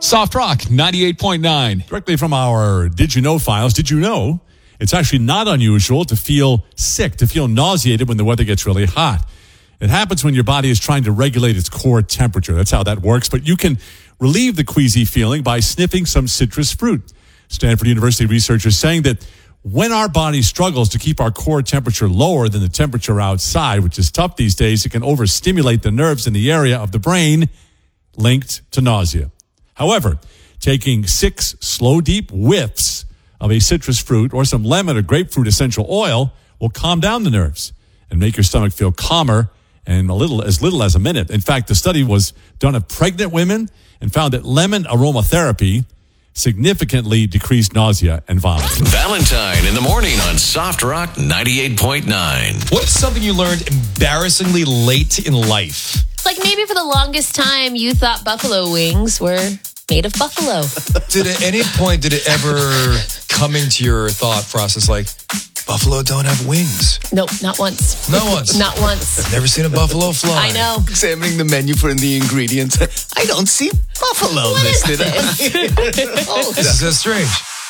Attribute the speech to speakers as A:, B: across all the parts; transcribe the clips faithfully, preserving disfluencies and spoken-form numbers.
A: Soft Rock ninety-eight point nine.
B: Directly from our Did You Know files, did you know it's actually not unusual to feel sick, to feel nauseated when the weather gets really hot? It happens when your body is trying to regulate its core temperature. That's how that works. But you can relieve the queasy feeling by sniffing some citrus fruit. Stanford University researchers saying that when our body struggles to keep our core temperature lower than the temperature outside, which is tough these days, it can overstimulate the nerves in the area of the brain linked to nausea. However, taking six slow, deep whiffs of a citrus fruit or some lemon or grapefruit essential oil will calm down the nerves and make your stomach feel calmer in a little, as little as a minute. In fact, the study was done of pregnant women and found that lemon aromatherapy significantly decreased nausea and vomiting.
C: Valentine in the morning on Soft Rock ninety-eight point nine.
A: What's something you learned embarrassingly late in life?
D: Like maybe for the longest time you thought buffalo wings were made of buffalo.
E: Did at any point, did it ever come into your thought process like, buffalo don't have wings?
D: Nope, not once.
E: Not once?
D: Not once.
E: I've never seen a buffalo fly.
D: I know.
F: Examining the menu for the ingredients. I don't see buffalo
D: What is
F: listed.
D: this?
F: Oh,
E: This is so strange.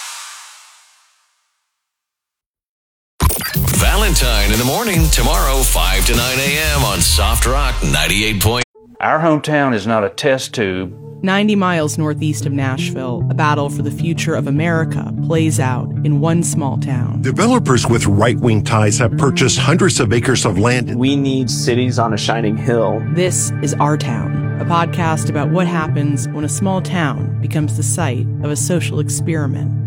C: Valentine in the morning tomorrow, five to nine a.m. on Soft Rock ninety-eight point nine.
G: Our hometown is not a test tube.
H: ninety miles northeast of Nashville, a battle for the future of America plays out in one small town.
I: Developers with right-wing ties have purchased hundreds of acres of land.
G: We need cities on a shining hill.
H: This is Our Town, a podcast about what happens when a small town becomes the site of a social experiment.